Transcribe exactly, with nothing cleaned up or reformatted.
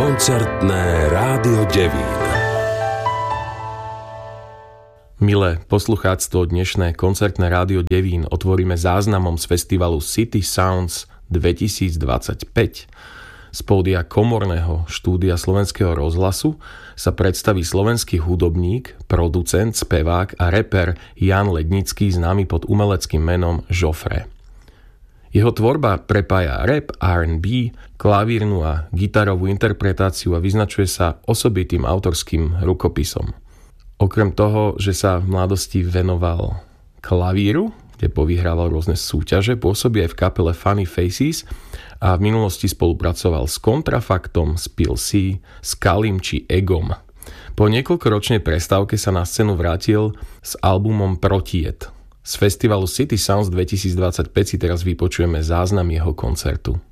Koncertné rádio Devín. Milé poslucháctvo, dnešné koncertné rádio Devín otvoríme záznamom z festivalu City Sounds dvetisícdvadsaťpäť. Z pódia komorného štúdia Slovenského rozhlasu sa predstaví slovenský hudobník, producent, spevák a reper Jan Lednický, známy pod umeleckým menom Joffre. Jeho tvorba prepája rap, er end bí, klavírnu a gitarovú interpretáciu a vyznačuje sa osobitým autorským rukopisom. Okrem toho, že sa v mladosti venoval klavíru, kde povyhrával rôzne súťaže, pôsobí aj v kapele Funny Faces a v minulosti spolupracoval s Kontrafaktom, s Pil C, s Kalim či Egom. Po niekoľkoročnej prestávke sa na scénu vrátil s albumom Protijed. Z festivalu City Sounds dvetisícdvadsaťpäť si teraz vypočujeme záznam jeho koncertu.